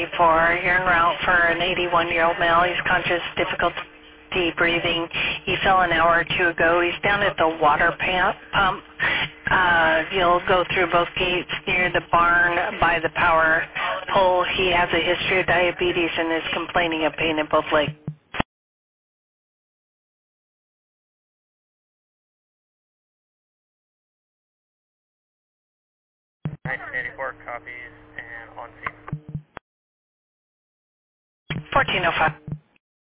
1024, you're en route for an 81-year-old male. He's conscious, difficulty breathing. He fell an hour or two ago. He's down at the water pump. You'll go through both gates near the barn by the power pole. He has a history of diabetes and is complaining of pain in both legs. 1984 copies and on scene. 1405.